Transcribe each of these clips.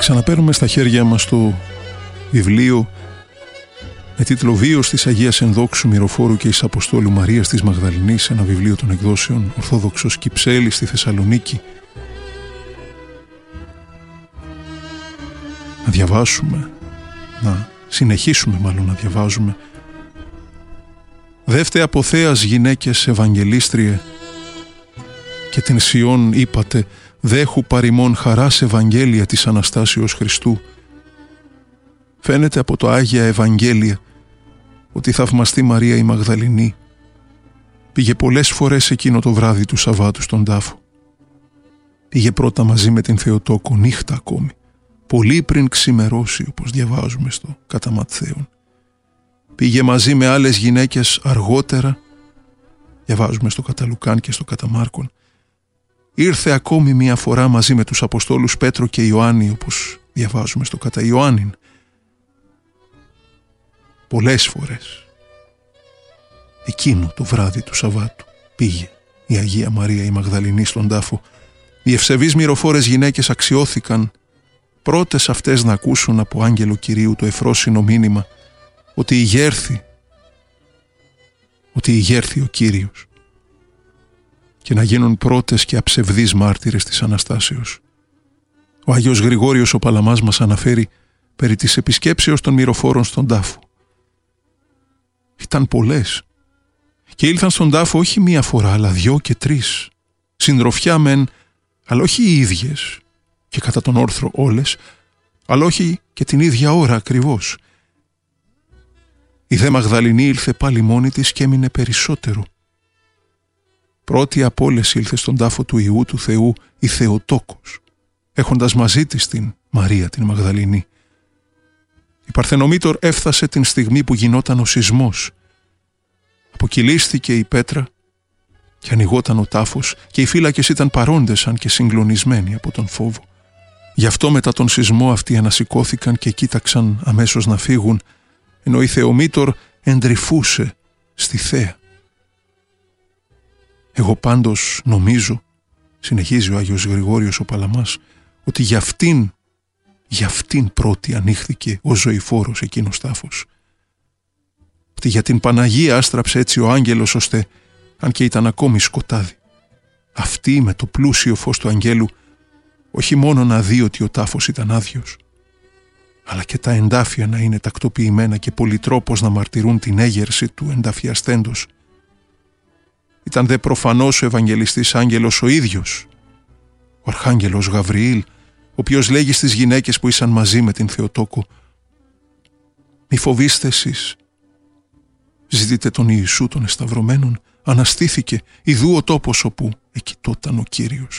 Ξαναπαίρνουμε στα χέρια μας το βιβλίο με τίτλο «Βίος της Αγίας Ενδόξου Μυροφόρου και εις Αποστόλου Μαρίας της Μαγδαληνής», ένα βιβλίο των εκδόσεων Ορθόδοξος Κυψέλη στη Θεσσαλονίκη. Να διαβάσουμε, να συνεχίσουμε μάλλον να διαβάζουμε. «Δεύτε από θέας γυναίκες Ευαγγελίστριε και την Σιών είπατε, δέχου παρημών χαράς Ευαγγέλια της Αναστάσεως Χριστού». Φαίνεται από το Άγια Ευαγγέλια ότι η θαυμαστή Μαρία η Μαγδαληνή πήγε πολλές φορές εκείνο το βράδυ του Σαββάτου στον τάφο. Πήγε πρώτα μαζί με την Θεοτόκο νύχτα ακόμη, πολύ πριν ξημερώσει, όπως διαβάζουμε στο κατά Ματθαίον. Πήγε μαζί με άλλες γυναίκες αργότερα, διαβάζουμε στο κατά Λουκάν και στο κατά Μάρκον. Ήρθε ακόμη μία φορά μαζί με τους Αποστόλους Πέτρο και Ιωάννη, όπως διαβάζουμε στο κατά Ιωάννην. Πολλές φορές εκείνο το βράδυ του Σαββάτου πήγε η Αγία Μαρία η Μαγδαληνή στον τάφο. Οι ευσεβείς μυροφόρες γυναίκες αξιώθηκαν πρώτες αυτές να ακούσουν από άγγελο Κυρίου το εφρόσινο μήνυμα ότι ηγέρθη ο Κύριος και να γίνουν πρώτες και αψευδείς μάρτυρες της Αναστάσεως. Ο Άγιος Γρηγόριος ο Παλαμάς μας αναφέρει περί της επισκέψεως των μυροφόρων στον τάφο. Ήταν πολλές και ήλθαν στον τάφο όχι μία φορά αλλά 2 και 3, συντροφιά μεν, αλλά όχι οι ίδιες και κατά τον όρθρο όλες, αλλά όχι και την ίδια ώρα ακριβώς. Η δε Μαγδαληνή ήλθε πάλι μόνη της και έμεινε περισσότερο. Πρώτη από όλες ήλθε στον τάφο του Υιού του Θεού η Θεοτόκος, έχοντας μαζί της την Μαρία την Μαγδαληνή. Η Παρθενομήτωρ έφτασε την στιγμή που γινόταν ο σεισμός. Αποκυλίστηκε η πέτρα και ανοιγόταν ο τάφος και οι φύλακες ήταν παρόντες αν και συγκλονισμένοι από τον φόβο. Γι' αυτό μετά τον σεισμό αυτοί ανασηκώθηκαν και κοίταξαν αμέσως να φύγουν, ενώ η Θεομήτωρ εντρυφούσε στη θέα. Εγώ πάντως νομίζω, συνεχίζει ο Άγιος Γρηγόριος ο Παλαμάς, ότι για αυτήν πρώτη ανοίχθηκε ο ζωηφόρος εκείνος τάφος. Ότι για την Παναγία άστραψε έτσι ο άγγελος, ώστε αν και ήταν ακόμη σκοτάδι, αυτή με το πλούσιο φως του αγγέλου όχι μόνο να δει ότι ο τάφος ήταν άδειος, αλλά και τα εντάφια να είναι τακτοποιημένα και πολυτρόπως να μαρτυρούν την έγερση του ενταφιαστέντος. Ήταν δε προφανώς ο Ευαγγελιστής άγγελος ο ίδιος, ο Αρχάγγελος Γαβριήλ, ο οποίος λέγει στις γυναίκες που ήσαν μαζί με την Θεοτόκο, «Μη φοβήστε εσείς, ζητείτε τον Ιησού των εσταυρωμένων, αναστήθηκε, ιδού ο τόπος όπου εκειτόταν ο Κύριος».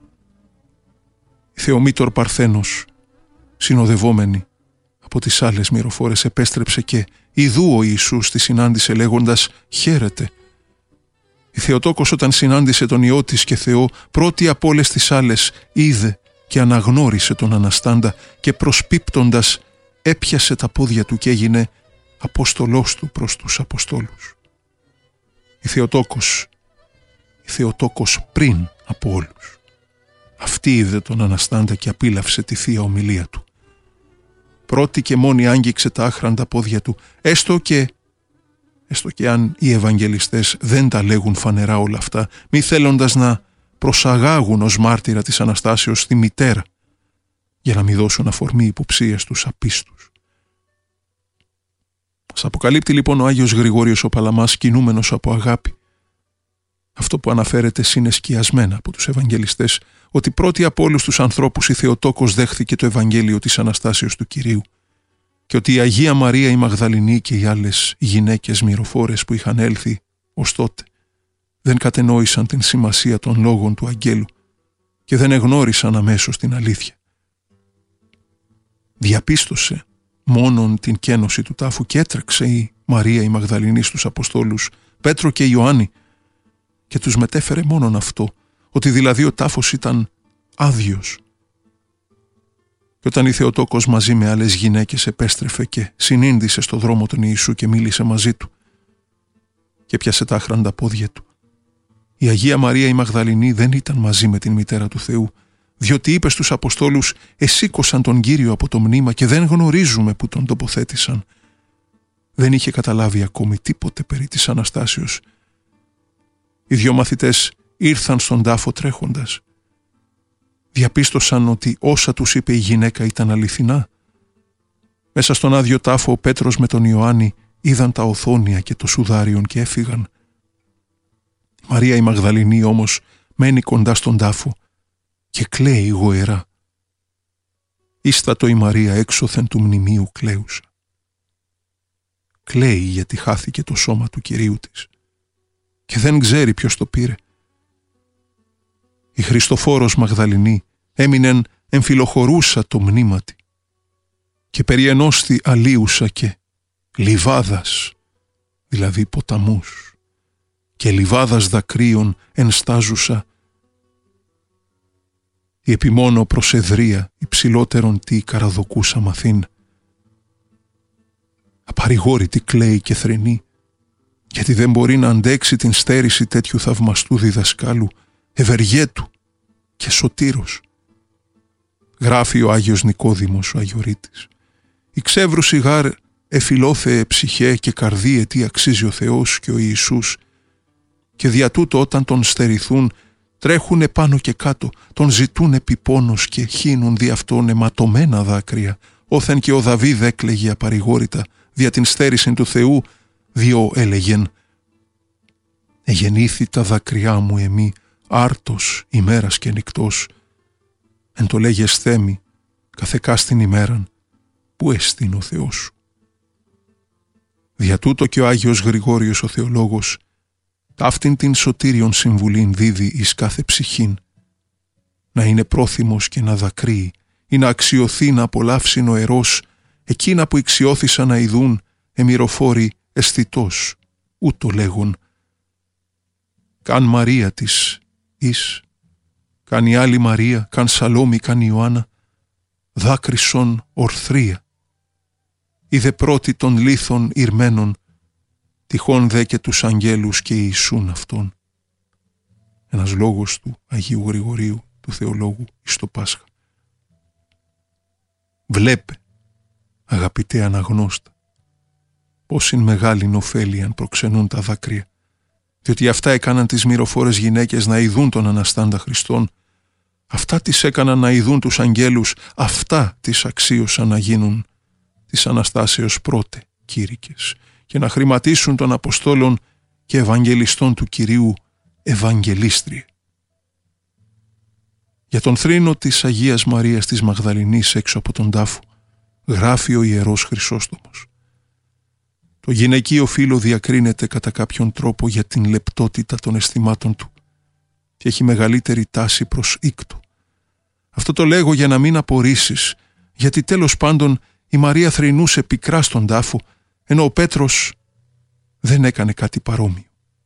Η Θεομήτωρ Παρθένος, συνοδευόμενη από τις άλλες μυροφόρες, επέστρεψε και ιδού ο Ιησούς τη συνάντησε λέγοντας «Χαίρετε». Η Θεοτόκος όταν συνάντησε τον Υιό της και Θεό, πρώτη από όλες τις άλλες είδε και αναγνώρισε τον Αναστάντα και προσπίπτοντας έπιασε τα πόδια του και έγινε απόστολός του προς τους Αποστόλους. Η Θεοτόκος πριν από όλους. Αυτή είδε τον Αναστάντα και απίλαυσε τη Θεία Ομιλία του. Πρώτη και μόνη άγγιξε τα άχραντα πόδια του, έστω και αν οι Ευαγγελιστές δεν τα λέγουν φανερά όλα αυτά, μη θέλοντας να προσαγάγουν ως μάρτυρα της Αναστάσεως τη μητέρα, για να μην δώσουν αφορμή υποψίες στους απίστους. Μας αποκαλύπτει λοιπόν ο Άγιος Γρηγόριος ο Παλαμάς, κινούμενος από αγάπη, αυτό που αναφέρεται συνεσκιασμένα από τους Ευαγγελιστές, ότι πρώτη από όλους τους ανθρώπους η Θεοτόκος δέχθηκε το Ευαγγέλιο της Αναστάσεως του Κυρίου και ότι η Αγία Μαρία η Μαγδαληνή και οι άλλες γυναίκες μυροφόρες που είχαν έλθει ως τότε δεν κατενόησαν την σημασία των λόγων του αγγέλου και δεν εγνώρισαν αμέσως την αλήθεια. Διαπίστωσε μόνον την κένωση του τάφου και έτρεξε η Μαρία η Μαγδαληνή στους Αποστόλους Πέτρο και Ιωάννη και τους μετέφερε μόνον αυτό, ότι δηλαδή ο τάφος ήταν άδειος. Και όταν η Θεοτόκος μαζί με άλλες γυναίκες επέστρεφε και συνήντησε στο δρόμο τον Ιησού και μίλησε μαζί του και πιάσε τα άχραντα πόδια του, η Αγία Μαρία η Μαγδαληνή δεν ήταν μαζί με την μητέρα του Θεού, διότι είπε στους Αποστόλους «Εσήκωσαν τον Κύριο από το μνήμα και δεν γνωρίζουμε που τον τοποθέτησαν». Δεν είχε καταλάβει ακόμη τίποτε περί της Αναστάσεως. Οι δυο μαθητές ήρθαν στον τάφο τρέχοντας. Διαπίστωσαν ότι όσα τους είπε η γυναίκα ήταν αληθινά. Μέσα στον άδειο τάφο ο Πέτρος με τον Ιωάννη είδαν τα οθόνια και το σουδάριον και έφυγαν. Η Μαρία η Μαγδαληνή όμως μένει κοντά στον τάφο και κλαίει γοερά. Ίστατο η Μαρία έξωθεν του μνημείου κλαίουσα. Κλαίει γιατί χάθηκε το σώμα του Κυρίου της και δεν ξέρει ποιος το πήρε. Η Χριστοφόρος Μαγδαληνή έμεινεν εμφυλοχωρούσα το μνήματι και περιενώστη αλίουσα και λιβάδας, δηλαδή ποταμούς, και λιβάδας δακρύων ενστάζουσα, η επιμόνο προσεδρία υψηλότερον τι καραδοκούσα μαθήν. Απαρηγόρητη κλαίει και θρηνεί, γιατί δεν μπορεί να αντέξει την στέρηση τέτοιου θαυμαστού διδασκάλου, ευεργέτου και σωτήρος. Γράφει ο Άγιος Νικόδημος ο Αγιορείτης. «Η ξεύρουσι γάρ εφιλόθεε ψυχέ και καρδίε τι αξίζει ο Θεός και ο Ιησούς, και δια τούτο όταν τον στερηθούν τρέχουνε πάνω και κάτω, τον ζητούν επιπόνος και χύνουν δι' αυτόν αιματωμένα δάκρυα, όθεν και ο Δαβίδ έκλαιγε απαρηγόρητα δια την στέρηση του Θεού, διό έλεγεν «Εγεννήθη τα δάκρυά μου εμεί, άρτος ημέρας και νυκτός, εν το λέγες θέμη, καθεκά στην ημέραν, που εστίν ο Θεός σου». Δια τούτο και ο Άγιος Γρηγόριος ο Θεολόγος ταύτην την σωτήριον συμβουλήν δίδει εις κάθε ψυχήν, να είναι πρόθυμος και να δακρύει ή να αξιωθεί να απολαύσει νοερός εκείνα που ηξιώθησαν να ειδούν εμυροφόροι αισθητός, ούτω λέγον «Καν Μαρία της εις, καν η άλλη Μαρία, καν Σαλόμη, καν Ιωάννα, δάκρυσον ορθρία, είδε πρώτη των λίθων ηρμένων, τυχόν δε και τους αγγέλους και Ιησούν αυτόν». Ένας λόγος του Αγίου Γρηγορίου, του Θεολόγου, εις το Πάσχα. Βλέπε, αγαπητέ αναγνώστα, πώς είναι μεγάλη ωφέλη αν προξενούν τα δάκρυα, διότι αυτά έκαναν τις μυροφόρες γυναίκες να ειδούν τον Αναστάντα Χριστόν, αυτά τις έκαναν να ειδούν τους αγγέλους, αυτά τις αξίωσαν να γίνουν της Αναστάσεως πρώτε κήρυκες και να χρηματίσουν των Αποστόλων και Ευαγγελιστών του Κυρίου Ευαγγελίστριε. Για τον θρήνο της Αγίας Μαρίας της Μαγδαληνής έξω από τον τάφο γράφει ο Ιερός Χρυσόστομος. Το γυναικείο φύλο διακρίνεται κατά κάποιον τρόπο για την λεπτότητα των αισθημάτων του και έχει μεγαλύτερη τάση προς ήκτο. Αυτό το λέγω για να μην απορρίσεις, γιατί τέλος πάντων η Μαρία θρηνούσε πικρά στον τάφο, ενώ ο Πέτρος δεν έκανε κάτι παρόμοιο.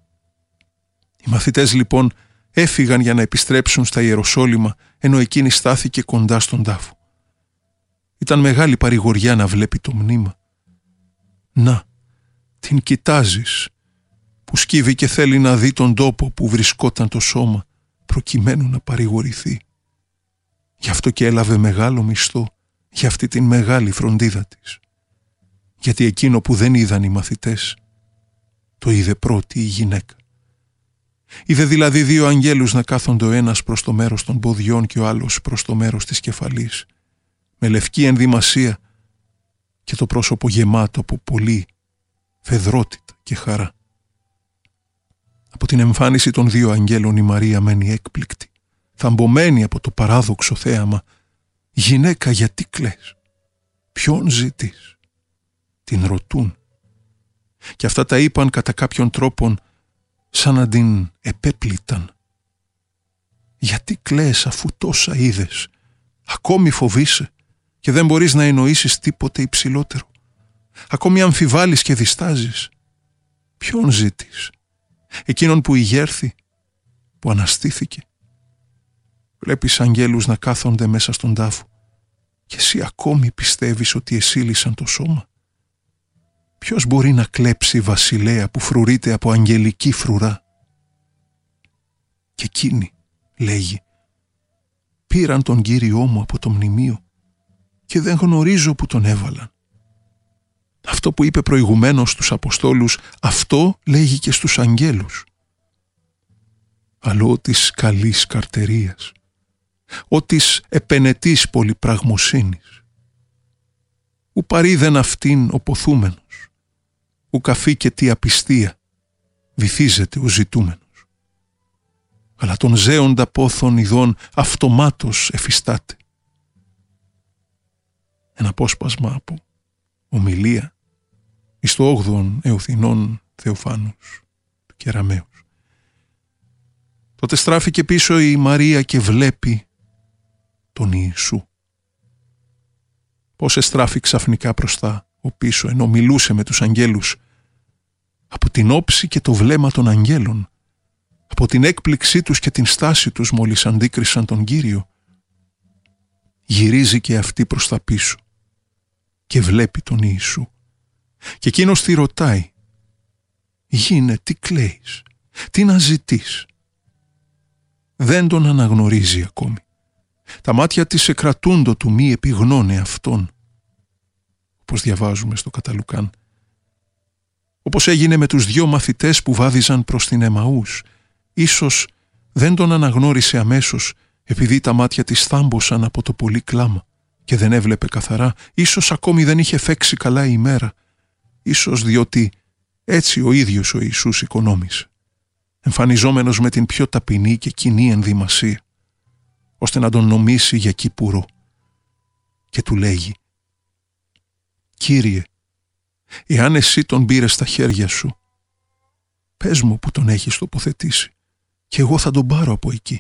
Οι μαθητές λοιπόν έφυγαν για να επιστρέψουν στα Ιεροσόλυμα, ενώ εκείνη στάθηκε κοντά στον τάφο. Ήταν μεγάλη παρηγοριά να βλέπει το μνήμα. Να, την κοιτάζεις, που σκύβει και θέλει να δει τον τόπο που βρισκόταν το σώμα, προκειμένου να παρηγορηθεί. Γι' αυτό και έλαβε μεγάλο μισθό για αυτή την μεγάλη φροντίδα της. Γιατί εκείνο που δεν είδαν οι μαθητές, το είδε πρώτη η γυναίκα. Είδε δηλαδή δύο αγγέλους να κάθονται ο ένας προς το μέρος των ποδιών και ο άλλος προς το μέρος της κεφαλής, με λευκή ενδυμασία και το πρόσωπο γεμάτο από πολλή φεδρότητα και χαρά. Από την εμφάνιση των δύο αγγέλων η Μαρία μένει έκπληκτη, θαμπομένη από το παράδοξο θέαμα. «Γυναίκα, γιατί κλαις? Ποιον ζητείς?» Την ρωτούν. Και αυτά τα είπαν κατά κάποιον τρόπον σαν να την επέπληταν. «Γιατί κλαις αφού τόσα είδες? Ακόμη φοβείσαι και δεν μπορείς να εννοήσεις τίποτε υψηλότερο? Ακόμη αμφιβάλλεις και διστάζεις? Ποιον ζητείς? Εκείνον που ηγέρθη, που αναστήθηκε? Βλέπεις αγγέλους να κάθονται μέσα στον τάφο και εσύ ακόμη πιστεύεις ότι εσύλισαν το σώμα? Ποιος μπορεί να κλέψει βασιλέα που φρουρείται από αγγελική φρουρά?» Και εκείνη λέγει Πήραν τον Κύριό μου από το μνημείο και δεν γνωρίζω που τον έβαλαν. Αυτό που είπε προηγουμένως στους Αποστόλους, αυτό λέγει και στους αγγέλους. Αλλά της καλής καρτερίας, ο της επενετής πολυπραγμοσύνης, ου παρείδεν αυτήν ο ποθούμενος, ου καφή και τι απιστία, βυθίζεται ο ζητούμενος. Αλλά τον ζέοντα πόθων ειδών αυτομάτως εφιστάται. Ένα απόσπασμα από ομιλία εις το 8ο Εουθινών Θεοφάνους του Κεραμέως. Τότε στράφηκε πίσω η Μαρία και βλέπει τον Ιησού. Πώς εστράφει ξαφνικά μπροστά ο πίσω, ενώ μιλούσε με τους αγγέλους, από την όψη και το βλέμμα των αγγέλων, από την έκπληξή τους και την στάση τους μόλις αντίκρισαν τον Κύριο, γυρίζει και αυτή προς τα πίσω και βλέπει τον Ιησού. Και εκείνος τη ρωτάει, «Γίνε, τι κλαίεις, τι να ζητείς?» Δεν τον αναγνωρίζει ακόμη. Τα μάτια της εκρατούντο του μη επιγνώνε αυτόν, όπως διαβάζουμε στο κατά Λουκάν. Όπως έγινε με τους 2 μαθητές που βάδιζαν προς την Εμαούς. Ίσως δεν τον αναγνώρισε αμέσως επειδή τα μάτια της θάμπωσαν από το πολύ κλάμα και δεν έβλεπε καθαρά. Ίσως ακόμη δεν είχε φέξει καλά η ημέρα. Ίσως διότι έτσι ο ίδιος ο Ιησούς οικονόμησε, εμφανιζόμενος με την πιο ταπεινή και κοινή ενδυμασία, ώστε να τον νομίσει για κυπουρό. Και του λέγει, «Κύριε, εάν εσύ τον πήρες στα χέρια σου, πες μου που τον έχεις τοποθετήσει και εγώ θα τον πάρω από εκεί».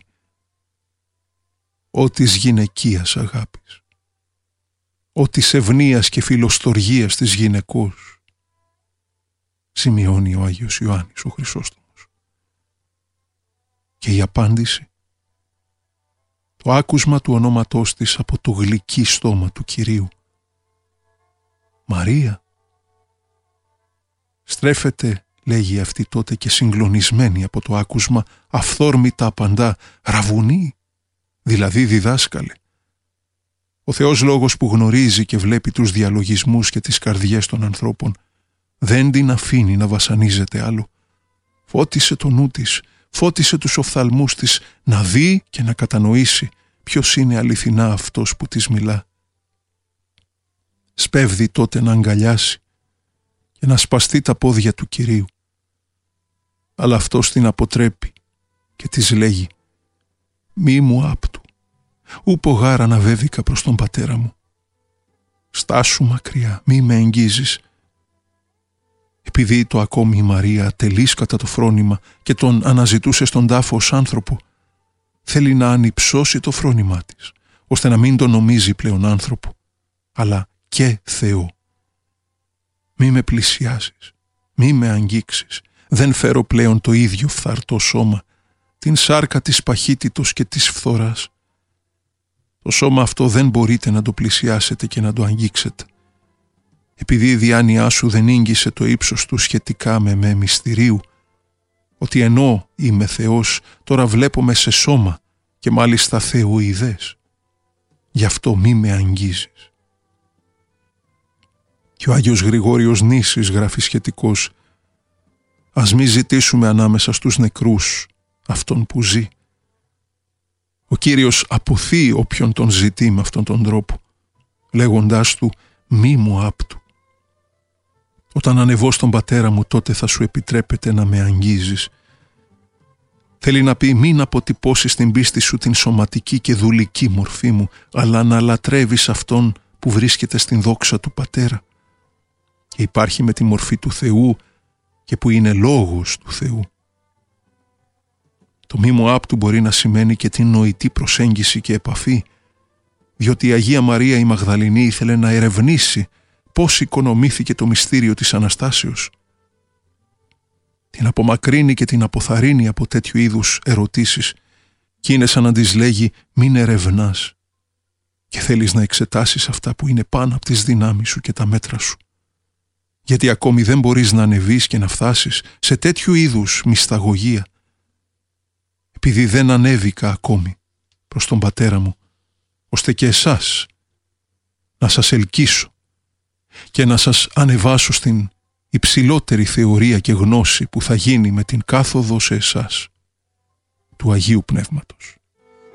Ό της γυναικείας αγάπης, ό της ευνοίας και φιλοστοργίας της γυναικός, σημειώνει ο Άγιος Ιωάννης ο Χρυσόστομος. Και η απάντηση, το άκουσμα του ονόματός της από το γλυκύ στόμα του Κυρίου. «Μαρία». Στρέφεται, λέγει αυτή τότε και συγκλονισμένη από το άκουσμα, αυθόρμητα απαντά, «Ραβουνί», δηλαδή διδάσκαλε. Ο Θεός Λόγος που γνωρίζει και βλέπει τους διαλογισμούς και τις καρδιές των ανθρώπων, δεν την αφήνει να βασανίζεται άλλο. Φώτισε το νου της, φώτισε τους οφθαλμούς της, να δει και να κατανοήσει ποιος είναι αληθινά αυτός που της μιλά. Σπέβδει τότε να αγκαλιάσει και να σπαστεί τα πόδια του Κυρίου. Αλλά αυτός την αποτρέπει και της λέγει, «Μη μου άπτου, ούπο γάρα να βέβηκα προς τον πατέρα μου. Στάσου μακριά, μη με εγγίζεις». Επειδή το ακόμη η Μαρία τελείς κατά το φρόνημα και τον αναζητούσε στον τάφο ως άνθρωπο, θέλει να ανυψώσει το φρόνημά της, ώστε να μην τον νομίζει πλέον άνθρωπο, αλλά και Θεό. «Μη με πλησιάσεις, μη με αγγίξεις, δεν φέρω πλέον το ίδιο φθαρτό σώμα, την σάρκα της παχύτητος και της φθοράς. Το σώμα αυτό δεν μπορείτε να το πλησιάσετε και να το αγγίξετε, επειδή η διάνοιά σου δεν ίγγισε το ύψος του σχετικά με μυστηρίου, ότι ενώ είμαι Θεός, τώρα βλέπομαι σε σώμα και μάλιστα θεοειδές. Γι' αυτό μη με αγγίζεις». Και ο Άγιος Γρηγόριος Νήσης γράφει σχετικώς, «Ας μη ζητήσουμε ανάμεσα στους νεκρούς αυτόν που ζει. Ο Κύριος αποθεί όποιον τον ζητεί με αυτόν τον τρόπο, λέγοντάς του, μη μου άπτου. Όταν ανεβώ στον πατέρα μου, τότε θα σου επιτρέπεται να με αγγίζεις». Θέλει να πει, μην αποτυπώσεις την πίστη σου την σωματική και δουλική μορφή μου, αλλά να λατρεύεις αυτόν που βρίσκεται στην δόξα του πατέρα και υπάρχει με τη μορφή του Θεού και που είναι λόγος του Θεού. Το μη μου άπτου μπορεί να σημαίνει και την νοητή προσέγγιση και επαφή, διότι η Αγία Μαρία η Μαγδαληνή ήθελε να ερευνήσει πώς οικονομήθηκε το μυστήριο της Αναστάσεως. Την απομακρύνει και την αποθαρρύνει από τέτοιου είδους ερωτήσεις και είναι σαν να της λέγει, μην ερευνάς και θέλεις να εξετάσεις αυτά που είναι πάνω από τις δυνάμεις σου και τα μέτρα σου. Γιατί ακόμη δεν μπορείς να ανεβείς και να φτάσεις σε τέτοιου είδους μυσταγωγία, επειδή δεν ανέβηκα ακόμη προς τον πατέρα μου ώστε και εσάς να σας ελκύσω και να σας ανεβάσω στην υψηλότερη θεωρία και γνώση που θα γίνει με την κάθοδο σε εσάς του Αγίου Πνεύματος.